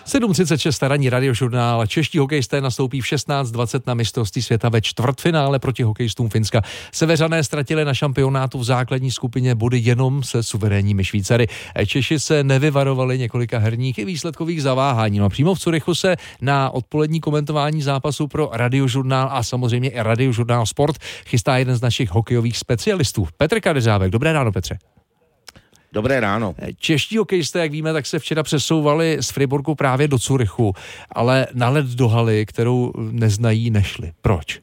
7:36 ranní radiožurnál. Čeští hokejisté nastoupí v 16:20 na mistrovství světa ve čtvrtfinále proti hokejistům Finska. Seveřané ztratili na šampionátu v základní skupině body jenom se suverénními Švýcary. Češi se nevyvarovali několika herních i výsledkových zaváhání. No, přímo v Curychu se na odpolední komentování zápasu pro radiožurnál a samozřejmě i radiožurnál Sport chystá jeden z našich hokejových specialistů. Petr Kadeřávek. Dobré ráno, Petře. Dobré ráno. Čeští hokejisté, jak víme, tak se včera přesouvali z Friburgu právě do Curychu, ale na led do haly, kterou neznají, nešli. Proč?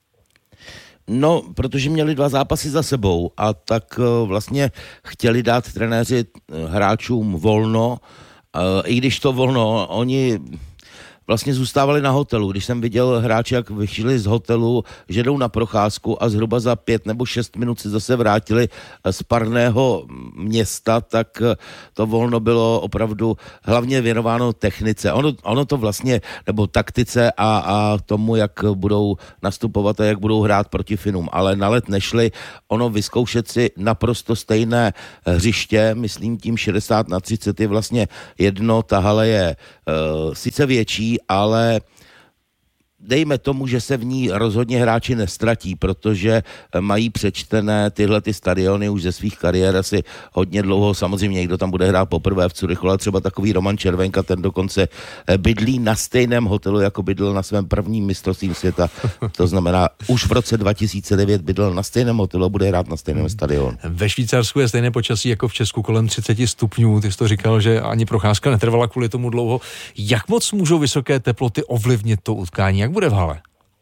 No, protože měli 2 zápasy za sebou a tak vlastně chtěli dát trenéři hráčům volno, i když to volno, oni vlastně zůstávali na hotelu. Když jsem viděl hráče, jak vyšli z hotelu, že jdou na procházku a zhruba za 5 nebo 6 minut se zase vrátili z parného města, tak to volno bylo opravdu hlavně věnováno technice. Ono to vlastně, nebo taktice a tomu, jak budou nastupovat a jak budou hrát proti Finům. Ale na led nešli, ono vyzkoušet si naprosto stejné hřiště, myslím tím 60x30 je vlastně jedno, ta hala je sice větší, ale dejme tomu, že se v ní rozhodně hráči nestratí, protože mají přečtené tyhle ty stadiony už ze svých kariér asi hodně dlouho. Samozřejmě někdo tam bude hrát poprvé v Curychu, ale třeba takový Roman Červenka, ten dokonce bydlí na stejném hotelu, jako bydlel na svém prvním mistrovství světa. To znamená, už v roce 2009 bydlel na stejném hotelu a bude hrát na stejném stadionu. Ve Švýcarsku je stejné počasí jako v Česku, kolem 30 stupňů. Ty jsi to říkal, že ani procházka netrvala kvůli tomu dlouho. Jak moc můžou vysoké teploty ovlivnit to utkání? Jak bude v hale?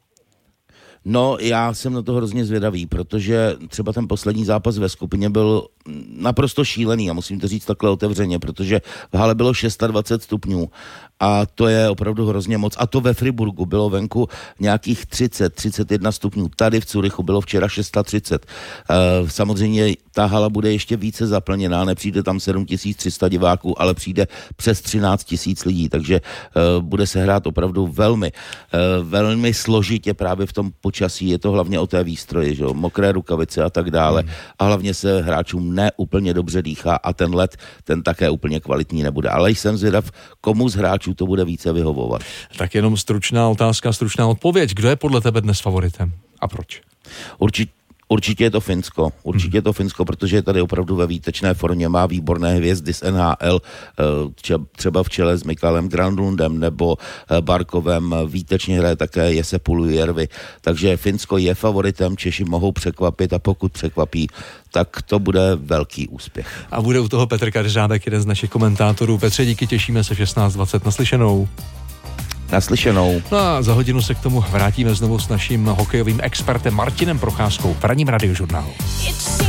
No, já jsem na to hrozně zvědavý, protože třeba ten poslední zápas ve skupině byl naprosto šílený a musím to říct takhle otevřeně, protože v hale bylo 26 stupňů a to je opravdu hrozně moc. A to ve Friburgu bylo venku nějakých 31 stupňů. Tady v Curychu bylo včera 630. Samozřejmě ta hala bude ještě více zaplněná, nepřijde tam 7300 diváků, ale přijde přes 13 000 lidí, takže bude se hrát opravdu velmi složitě právě v tom počasí. Je to hlavně o té výstroji, že? Mokré rukavice a tak dále. A hlavně se hráčům neúplně dobře dýchá a ten led, ten také úplně kvalitní nebude. Ale jsem zvědav, komu z hráčů to bude více vyhovovat. Tak jenom stručná otázka, stručná odpověď. Kdo je podle tebe dnes favoritem a proč? Určitě je to Finsko. Určitě je to Finsko, protože je tady opravdu ve výtečné formě, má výborné hvězdy z NHL, třeba v čele s Mikaelem Granlundem nebo Barkovem, výtečně hraje také Jesse Puljujärvi, takže Finsko je favoritem, Češi mohou překvapit a pokud překvapí, tak to bude velký úspěch. A bude u toho Petr Kadeřávek, jeden z našich komentátorů. Petře, díky, těšíme se v 16:20. Naslyšenou. Naslyšenou. No a za hodinu se k tomu vrátíme znovu s naším hokejovým expertem Martinem Procházkou v ranním radiožurnálu.